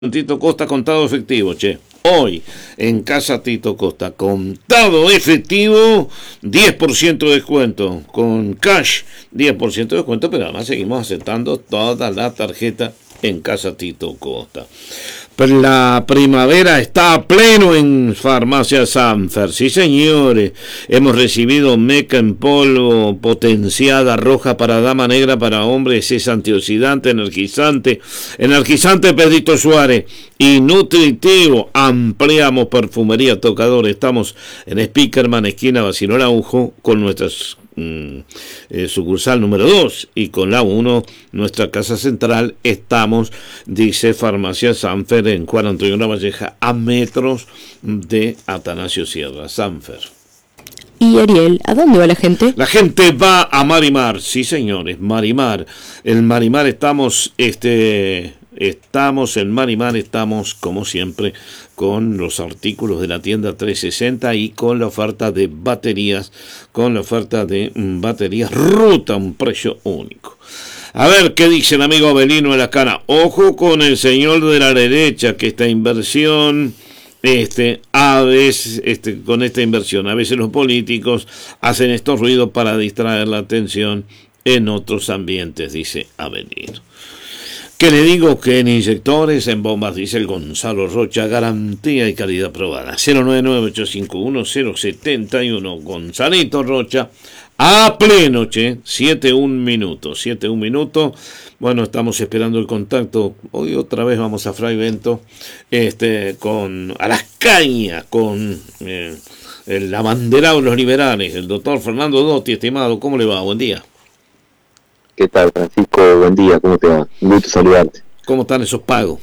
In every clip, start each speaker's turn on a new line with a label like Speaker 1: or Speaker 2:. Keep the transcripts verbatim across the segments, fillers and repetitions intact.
Speaker 1: Tito Costa, contado efectivo, che. Hoy, en casa Tito Costa, contado efectivo, diez por ciento de descuento. Con cash, diez por ciento de descuento, pero además seguimos aceptando toda la tarjeta en casa Tito Costa. La primavera está a pleno en Farmacia Sanfer. Sí, señores. Hemos recibido meca en polvo, potenciada roja para dama, negra para hombres, es antioxidante, energizante, energizante Pedrito Suárez y nutritivo. Ampliamos perfumería, tocador. Estamos en Spickerman, esquina Bacino Araujo, con nuestras Mm, eh, sucursal número dos y con la uno, nuestra casa central. Estamos, dice Farmacia Sanfer, en Juan Antonio Lavalleja, a metros de Atanasio Sierra. Sanfer.
Speaker 2: Y Ariel, ¿a dónde va la gente?
Speaker 1: La gente va a Marimar, sí señores, Marimar. En Marimar estamos, este, estamos en Marimar, estamos como siempre con los artículos de la tienda trescientos sesenta y con la oferta de baterías, con la oferta de baterías Ruta, un precio único. A ver, ¿qué dice el amigo Abelino de la Cana? Ojo con el señor de la derecha, que esta inversión, este, a veces, este, con esta inversión, a veces los políticos hacen estos ruidos para distraer la atención en otros ambientes, dice Abelino. Que le digo que en inyectores, en bombas, dice el Gonzalo Rocha, garantía y calidad probada. cero nueve nueve ocho cinco uno cero siete uno, Gonzalito Rocha, a pleno, che, siete un minutos, siete un minutos. Bueno, estamos esperando el contacto. Hoy otra vez vamos a Fray Bento, este, con, a las cañas, con eh, el abanderado de los liberales, el doctor Fernando Dotti, estimado, ¿cómo le va? Buen día.
Speaker 3: ¿Qué tal, Francisco? Buen día, ¿cómo te va? Un gusto saludarte.
Speaker 1: ¿Cómo están esos pagos?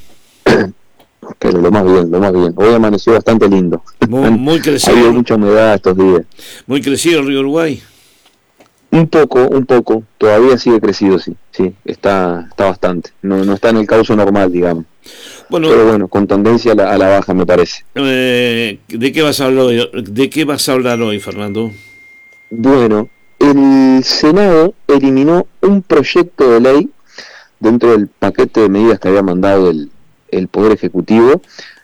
Speaker 3: Pero lo más bien, lo más bien. Hoy amaneció bastante lindo.
Speaker 1: Muy, muy crecido.
Speaker 3: Ha habido mucha humedad estos días.
Speaker 1: Muy crecido el río Uruguay.
Speaker 3: Un poco, un poco. Todavía sigue crecido, sí. Sí, está, está bastante. No, no está en el cauce normal, digamos. Bueno, pero bueno, con tendencia a la, a la baja, me parece.
Speaker 1: Eh, ¿De qué vas a hablar hoy? ¿De qué vas a hablar hoy, Fernando?
Speaker 3: Bueno, el Senado eliminó un proyecto de ley dentro del paquete de medidas que había mandado el, el Poder Ejecutivo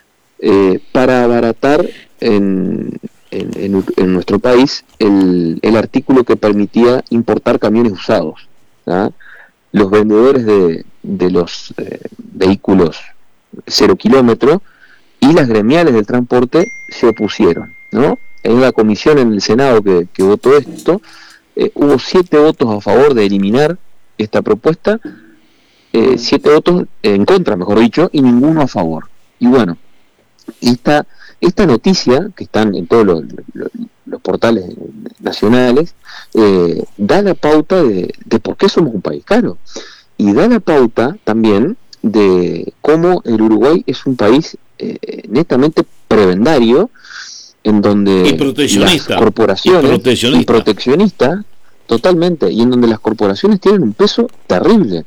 Speaker 3: eh, para abaratar en, en, en, en nuestro país el, el artículo que permitía importar camiones usados, ¿ah? Los vendedores de, de los eh, vehículos cero kilómetro y las gremiales del transporte se opusieron, ¿no? Hay una comisión en el Senado que, que votó esto. Eh, hubo siete votos a favor de eliminar esta propuesta, eh, siete votos en contra, mejor dicho, y ninguno a favor. Y bueno, esta, esta noticia, que están en todos los, los, los portales nacionales, eh, da la pauta de, de por qué somos un país caro. Y da la pauta también de cómo el Uruguay es un país eh, netamente prebendario, en donde
Speaker 1: y proteccionista,
Speaker 3: las corporaciones
Speaker 1: y proteccionista.
Speaker 3: y proteccionista totalmente, y en donde las corporaciones tienen un peso terrible.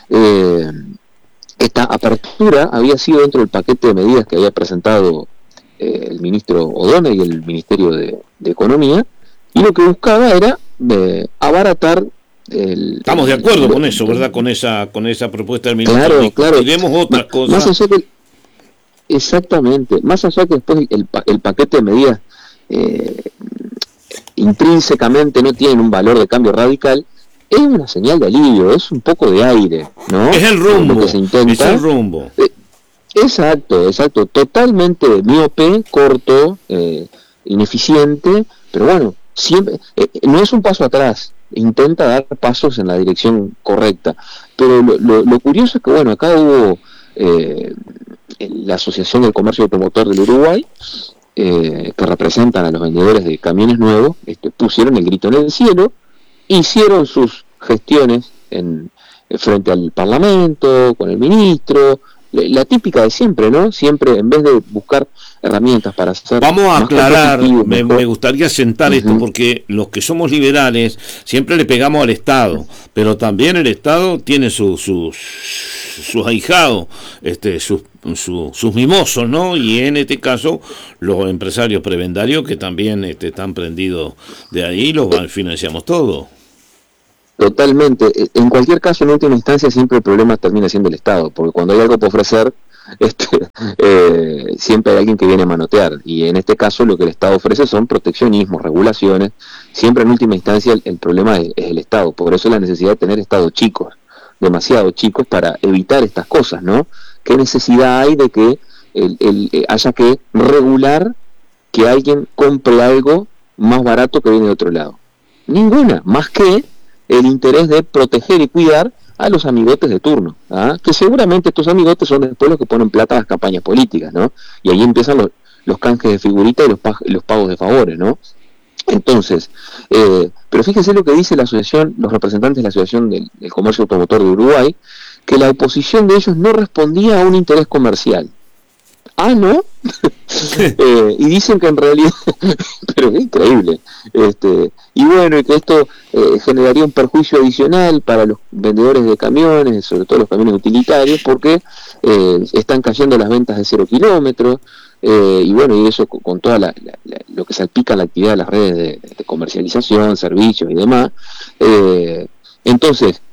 Speaker 3: Eh, esta apertura había sido dentro del paquete de medidas que había presentado eh, el ministro O'Donnell y el Ministerio de, de Economía, y lo que buscaba era eh, abaratar el...
Speaker 1: Estamos de acuerdo
Speaker 3: el,
Speaker 1: con eso, ¿verdad? Con esa con esa propuesta del ministro.
Speaker 3: Claro, claro.
Speaker 1: Tenemos otras cosas.
Speaker 3: Más allá que Exactamente, más allá que después el, el paquete de medidas eh, intrínsecamente no tienen un valor de cambio radical, es una señal de alivio, es un poco de aire, ¿no?
Speaker 1: Es el rumbo,
Speaker 3: lo que se intenta.
Speaker 1: Es el rumbo.
Speaker 3: Eh, exacto, exacto, totalmente miope, corto, eh, ineficiente, pero bueno, siempre eh, no es un paso atrás, intenta dar pasos en la dirección correcta, pero lo, lo, lo curioso es que bueno, acá hubo eh, la Asociación del Comercio Automotor del Uruguay, eh, que representan a los vendedores de camiones nuevos, este, pusieron el grito en el cielo, hicieron sus gestiones en, frente al Parlamento, con el ministro, la típica de siempre, ¿no? Siempre, en vez de buscar herramientas para hacer...
Speaker 1: Vamos a aclarar, me, me gustaría sentar uh-huh. esto, porque los que somos liberales siempre le pegamos al Estado, pero también el Estado tiene sus sus sus ahijados, este, sus, sus, sus mimosos, ¿no? Y en este caso, los empresarios prebendarios que también este, están prendidos de ahí, los financiamos todo.
Speaker 3: Totalmente. En cualquier caso, en última instancia, siempre el problema termina siendo el Estado, porque cuando hay algo para ofrecer, este, eh, siempre hay alguien que viene a manotear, y en este caso lo que el Estado ofrece son proteccionismos, regulaciones. Siempre en última instancia el, el problema es, es el Estado, por eso la necesidad de tener Estados chicos, demasiado chicos, para evitar estas cosas, ¿no? ¿Qué necesidad hay de que el, el, eh, haya que regular que alguien compre algo más barato que viene de otro lado? Ninguna, más que el interés de proteger y cuidar a los amigotes de turno, ¿ah? Que seguramente estos amigotes son después los que ponen plata a las campañas políticas, ¿no? Y ahí empiezan los, los canjes de figurita y los, los pagos de favores, ¿no? Entonces, eh, pero fíjense lo que dice la asociación, los representantes de la Asociación del, del Comercio Automotor de Uruguay, que la oposición de ellos no respondía a un interés comercial. Ah, ¿no? eh, y dicen que en realidad, pero es increíble, este, y bueno, y que esto eh, generaría un perjuicio adicional para los vendedores de camiones, sobre todo los camiones utilitarios, porque eh, están cayendo las ventas de cero kilómetros, eh, y bueno, y eso con, con toda la, la, la, lo que salpica la actividad de las redes de, de comercialización, servicios y demás. Eh, entonces,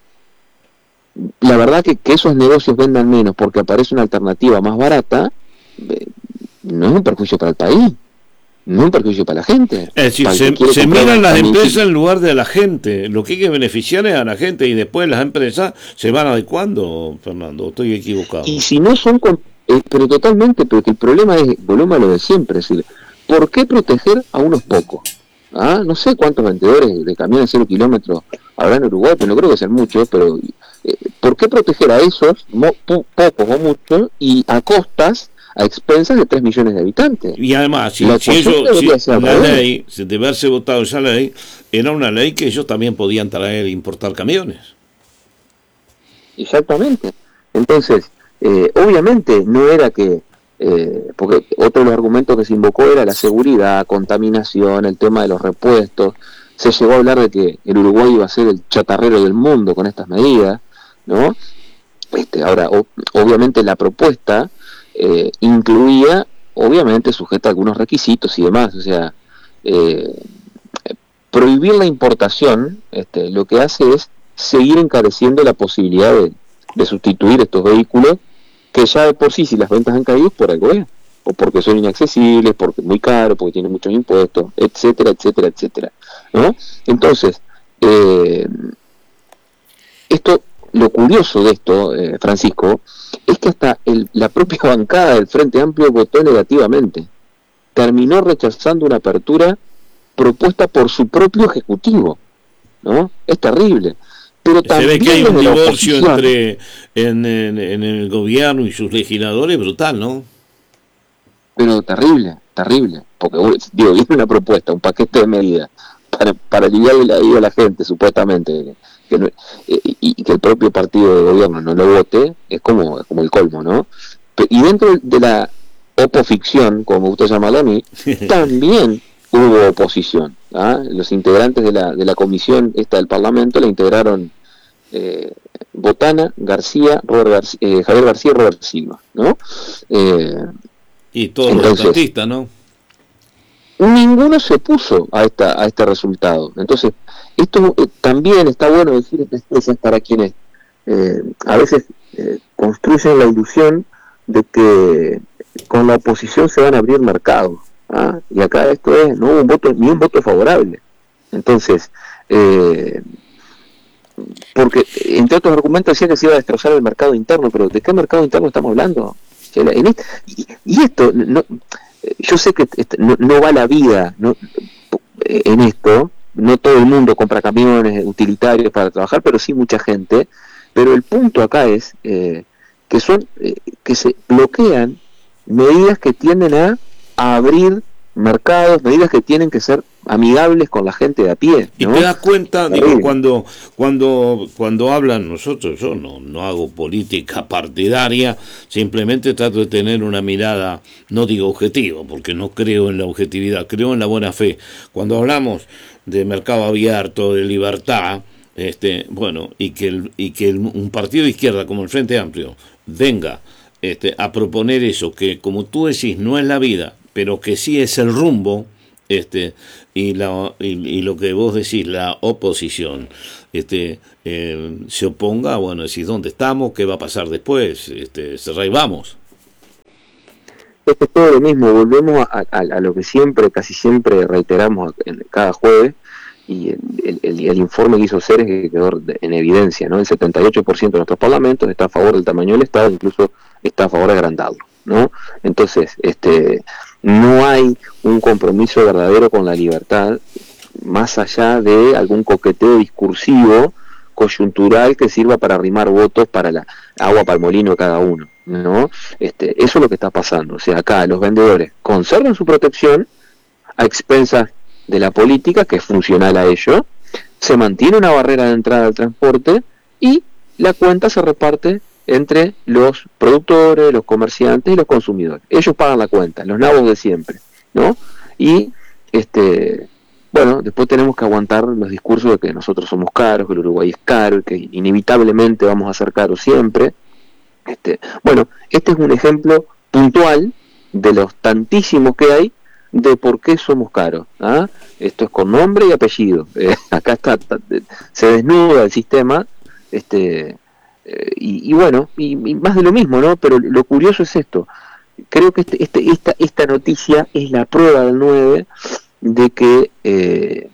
Speaker 3: la verdad que, que esos negocios vendan menos porque aparece una alternativa más barata, eh, no es un perjuicio para el país, no es un perjuicio para la gente.
Speaker 1: Es decir, se, se miran las empresas en lugar de la gente. Lo que hay que beneficiar es a la gente, y después las empresas se van adecuando, Fernando. Estoy equivocado.
Speaker 3: Y si no son, con, eh, pero totalmente, pero que el problema es, volvemos a lo de siempre, es decir, ¿por qué proteger a unos pocos? ¿Ah? No sé cuántos vendedores de camiones cero kilómetros habrá en Uruguay, pero no creo que sean muchos, pero eh, ¿por qué proteger a esos, mo, po, pocos o muchos, y a costas, a expensas de tres millones de habitantes?
Speaker 1: Y además, si, si ellos, si la ley, si de haberse votado esa ley, era una ley que ellos también podían traer e importar camiones.
Speaker 3: Exactamente. Entonces, eh, obviamente no era que, eh, porque otro de los argumentos que se invocó era la seguridad, contaminación, el tema de los repuestos. Se llegó a hablar de que el Uruguay iba a ser el chatarrero del mundo con estas medidas, ¿no? Este, ahora, o, obviamente la propuesta eh, incluía, obviamente sujeta a algunos requisitos y demás, o sea, eh, prohibir la importación, este, lo que hace es seguir encareciendo la posibilidad de, de sustituir estos vehículos, que ya de por sí, si las ventas han caído, por algo es, o porque son inaccesibles, porque es muy caro, porque tienen muchos impuestos, etcétera, etcétera, etcétera, ¿no? Entonces, eh, esto, lo curioso de esto, eh, Francisco, es que hasta el, la propia bancada del Frente Amplio votó negativamente, terminó rechazando una apertura propuesta por su propio ejecutivo, ¿no? Es terrible. Pero
Speaker 1: se ve que hay un divorcio entre en, en, en el gobierno y sus legisladores brutal, ¿no?
Speaker 3: Pero terrible, terrible, porque digo, viene una propuesta, un paquete de medidas para, para aliviarle la vida a la gente, supuestamente, que no, y, y que el propio partido de gobierno no lo vote, es como, como el colmo, ¿no? Y dentro de la opoficción, como me gusta llamarlo a mí, también hubo oposición, ¿ah? Los integrantes de la de la comisión esta del Parlamento la integraron eh, Botana, García, Robert García, eh, Javier García y Robert Silva, ¿no? Eh,
Speaker 1: y todos los estatistas, ¿no?
Speaker 3: Ninguno se opuso a esta a este resultado. Entonces, esto eh, también está bueno decir es para quienes eh, a veces eh, construyen la ilusión de que con la oposición se van a abrir mercados. Ah, y acá esto es, no hubo un voto, ni un voto favorable. Entonces, eh, porque entre otros argumentos decía que se iba a destrozar el mercado interno, pero ¿de qué mercado interno estamos hablando? En este, y, y esto, no, yo sé que no, no va la vida no, en esto, no todo el mundo compra camiones utilitarios para trabajar, pero sí mucha gente, pero el punto acá es eh, que son, eh, que se bloquean medidas que tienden a a abrir mercados, medidas que tienen que ser amigables con la gente de a pie, ¿no?
Speaker 1: Y te das cuenta, digo, cuando cuando cuando hablan nosotros, yo no no hago política partidaria, simplemente trato de tener una mirada, no digo objetiva, porque no creo en la objetividad, creo en la buena fe. Cuando hablamos de mercado abierto, de libertad, este, bueno, y que el, y que el, un partido de izquierda como el Frente Amplio venga este, a proponer eso, que como tú decís, no es la vida, pero que sí es el rumbo, este y la y, y lo que vos decís, la oposición, este eh, se oponga, bueno, decís dónde estamos, qué va a pasar después, este cerrá y vamos.
Speaker 3: Es que todo lo mismo, volvemos a, a, a lo que siempre, casi siempre reiteramos en cada jueves, y el, el, el, el informe que hizo Ceres que quedó en evidencia, ¿no? El setenta y ocho por ciento de nuestros parlamentos está a favor del tamaño del Estado, incluso está a favor de agrandarlo, ¿no? Entonces, este, no hay un compromiso verdadero con la libertad, más allá de algún coqueteo discursivo, coyuntural, que sirva para arrimar votos para la agua para el molino de cada uno, ¿no? Este, eso es lo que está pasando. O sea, acá los vendedores conservan su protección a expensas de la política, que es funcional a ello, se mantiene una barrera de entrada al transporte y la cuenta se reparte entre los productores, los comerciantes y los consumidores. Ellos pagan la cuenta, los nabos de siempre, ¿no? Y este bueno, después tenemos que aguantar los discursos de que nosotros somos caros, que el Uruguay es caro, que inevitablemente vamos a ser caros siempre. Este, bueno, este es un ejemplo puntual de los tantísimos que hay de por qué somos caros. ¿Ah? Esto es con nombre y apellido. Eh, acá está, está, se desnuda el sistema, este, eh, y, y bueno, y, y más de lo mismo, ¿no? Pero lo curioso es esto. Creo que este, este, esta, esta noticia es la prueba del nueve de que eh,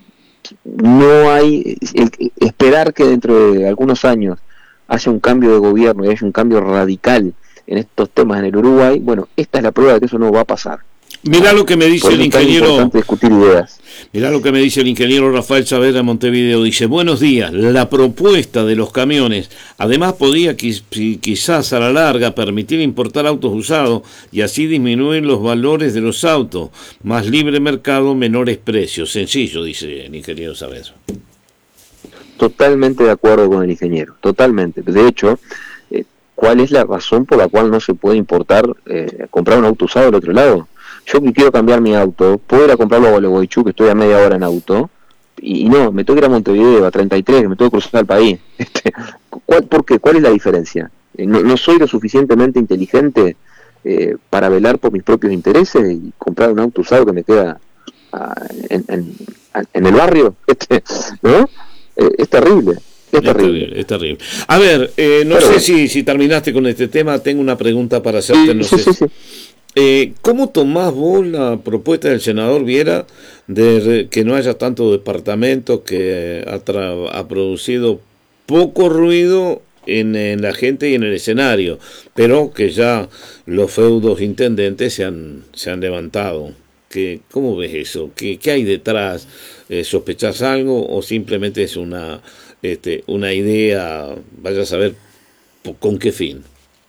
Speaker 3: no hay el, esperar que dentro de algunos años haya un cambio de gobierno y haya un cambio radical en estos temas en el Uruguay. Bueno, esta es la prueba de que eso no va a pasar.
Speaker 1: Mirá lo que me dice el ingeniero.
Speaker 3: Discutir ideas.
Speaker 1: Mirá lo que me dice el ingeniero Rafael Saavedra de Montevideo. Dice: buenos días. La propuesta de los camiones, además, podría quizás a la larga permitir importar autos usados y así disminuir los valores de los autos. Más libre mercado, menores precios. Sencillo, dice el ingeniero Saavedra.
Speaker 3: Totalmente de acuerdo con el ingeniero. Totalmente. De hecho, eh, ¿cuál es la razón por la cual no se puede importar, eh, comprar un auto usado del otro lado? Yo que quiero cambiar mi auto, puedo ir a comprarlo a Gualeguaychú, que estoy a media hora en auto, y, y no, me tengo que ir a Montevideo, a treinta y tres, que me tengo que cruzar el país. Este, ¿cuál, ¿Por qué? ¿Cuál es la diferencia? No, no soy lo suficientemente inteligente eh, para velar por mis propios intereses y comprar un auto usado que me queda a, en, en, en el barrio, este, ¿no? Eh, es terrible. Es, es terrible.
Speaker 1: terrible, es terrible. A ver, eh, no Pero, sé si, si terminaste con este tema, tengo una pregunta para hacerte.
Speaker 3: Sí,
Speaker 1: no
Speaker 3: sí,
Speaker 1: sé
Speaker 3: sí, sí.
Speaker 1: Eh, ¿Cómo tomás vos la propuesta del senador Viera de que no haya tanto departamento, que ha, tra- ha producido poco ruido en, en la gente y en el escenario, pero que ya los feudos intendentes se han, se han levantado? ¿Qué, ¿Cómo ves eso? ¿Qué, qué hay detrás? Eh, ¿Sospechás algo o simplemente es una, este, una idea, vaya a saber con qué fin?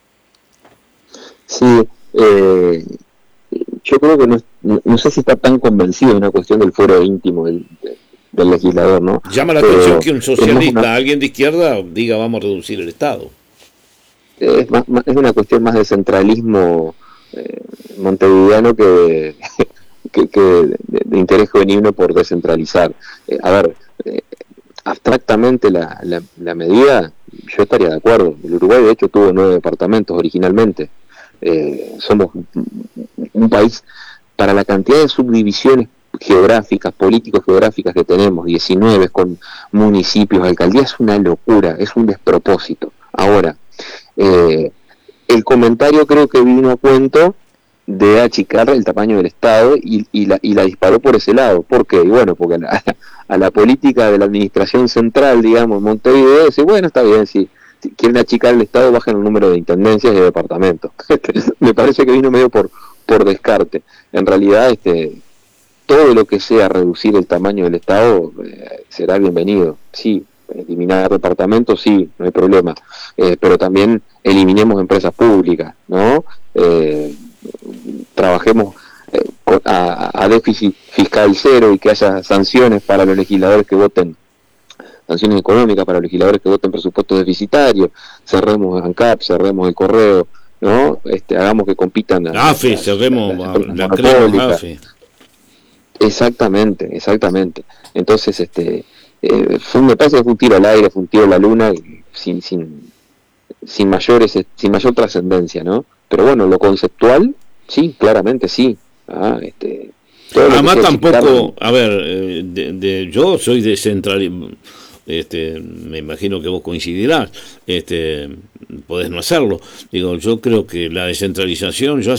Speaker 3: Sí. Eh, yo creo que no, no, no sé si está tan convencido de una cuestión del fuero íntimo del, del legislador, ¿no?
Speaker 1: Llama la
Speaker 3: Pero
Speaker 1: atención que un socialista,
Speaker 3: una,
Speaker 1: alguien de izquierda, diga vamos a reducir el Estado.
Speaker 3: Es, más, más, es una cuestión más de centralismo eh, montevideano que, que, que de, de interés genuino por descentralizar. Eh, a ver, eh, abstractamente la, la, la medida, yo estaría de acuerdo. El Uruguay de hecho tuvo nueve departamentos originalmente. Eh, somos un país, para la cantidad de subdivisiones geográficas, político-geográficas que tenemos, diecinueve con municipios, alcaldías, es una locura, es un despropósito. Ahora, eh, el comentario creo que vino a cuento de achicar el tamaño del Estado y, y, la, y la disparó por ese lado. ¿Por qué? Y bueno, porque a la, a la política de la administración central, digamos, Montevideo, dice, bueno, está bien, sí. Si quieren achicar el Estado, bajen el número de intendencias y de departamentos. Me parece que vino medio por por descarte. En realidad, este todo lo que sea reducir el tamaño del Estado eh, será bienvenido. Sí, eliminar departamentos, sí, no hay problema. Eh, pero también eliminemos empresas públicas, ¿no? Eh, trabajemos eh, a, a déficit fiscal cero y que haya sanciones para los legisladores que voten, sanciones económicas para los legisladores que voten presupuestos deficitarios, cerremos ANCAP, cerremos el correo, ¿no? Este, hagamos que compitan
Speaker 1: a AFE, cerremos la crema AFE.
Speaker 3: Exactamente, exactamente. Entonces, este, eh, fue, me parece que fue un tiro al aire, fue un tiro a la luna, sin, sin, sin mayores, sin mayor trascendencia, ¿no? Pero bueno, lo conceptual, sí, claramente sí. Ah, este,
Speaker 1: Además tampoco, a ver, eh, de, de, yo soy descentralizado, este, me imagino que vos coincidirás, este, podés no hacerlo. Digo, yo creo que la descentralización, yo